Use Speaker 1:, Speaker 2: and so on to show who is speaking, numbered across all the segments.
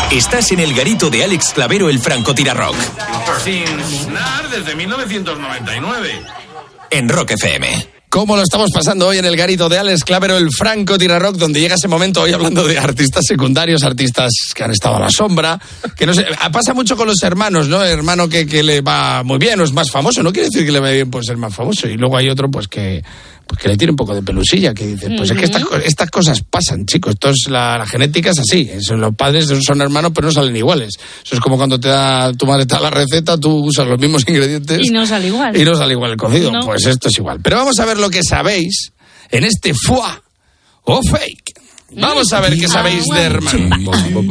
Speaker 1: Estás en el garito de Alex Clavero, el francotirarrock.
Speaker 2: Sin sonar desde 1999.
Speaker 1: En Rock FM.
Speaker 3: ¿Cómo lo estamos pasando hoy en el garito de Alex Clavero, el francotirarrock, donde llega ese momento hoy hablando de artistas secundarios, artistas que han estado a la sombra, que no sé, pasa mucho con los hermanos, ¿no? El hermano que le va muy bien o es más famoso, no quiere decir que le va bien por ser más famoso, y luego hay otro pues que le tiene un poco de pelusilla, que dice, pues es que estas cosas pasan, chicos, la genética es así, los padres son hermanos pero no salen iguales. Eso es como cuando tu madre te da la receta, tú usas los mismos ingredientes
Speaker 4: y no sale igual.
Speaker 3: Y no sale igual el cocido,
Speaker 4: no.
Speaker 3: Pues esto es igual. Pero vamos a ver lo que sabéis en este foie o fake. Vamos a ver qué sabéis de hermanos.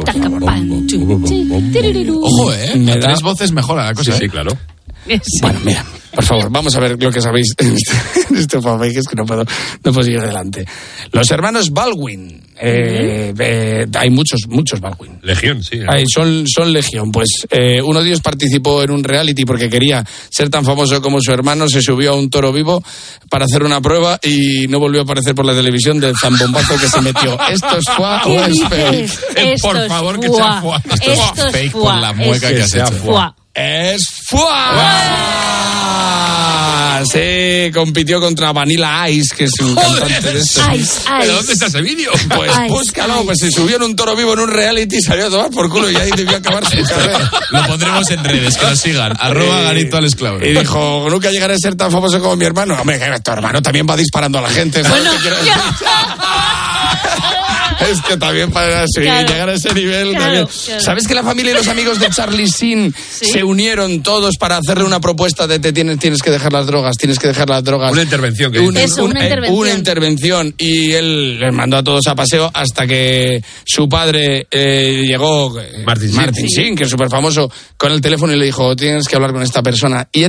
Speaker 5: Ojo,
Speaker 3: Me da...
Speaker 5: 3 voces mejora la cosa.
Speaker 2: Sí, claro.
Speaker 3: Bueno, mira, por favor, vamos a ver lo que sabéis en este fake, es que no puedo seguir adelante. Los hermanos Baldwin, hay muchos Baldwin.
Speaker 2: Legión, sí.
Speaker 3: Son legión. Pues uno de ellos participó en un reality porque quería ser tan famoso como su hermano, se subió a un toro vivo para hacer una prueba y no volvió a aparecer por la televisión del zambombazo que se metió. ¿Esto es foie o es fake?
Speaker 5: Por favor, que sea foie. Esto es fake por la mueca que has hecho.
Speaker 3: ¡Es foie! Sí, compitió contra Vanilla Ice, que es un cantante de estos.
Speaker 2: ¿Pero dónde está ese vídeo?
Speaker 3: Pues búscalo, pues se subió en un toro vivo en un reality y salió a tomar por culo y ahí debió acabar su carrera.
Speaker 5: Lo pondremos en redes, que nos sigan. @garito Alex Clavero.
Speaker 3: Y dijo, nunca llegaré a ser tan famoso como mi hermano. Hombre, que tu hermano también va disparando a la gente.
Speaker 4: Bueno,
Speaker 3: es que también para llegar a ese nivel también.
Speaker 4: Claro.
Speaker 3: ¿Sabes que la familia y los amigos de Charlie Sheen se unieron todos para hacerle una propuesta de tienes que dejar las drogas, tienes que dejar las drogas?
Speaker 2: Una intervención.
Speaker 3: Una intervención. Y él les mandó a todos a paseo hasta que su padre llegó, Martin Sheen, que es súper famoso, con el teléfono y le dijo, tienes que hablar con esta persona. Y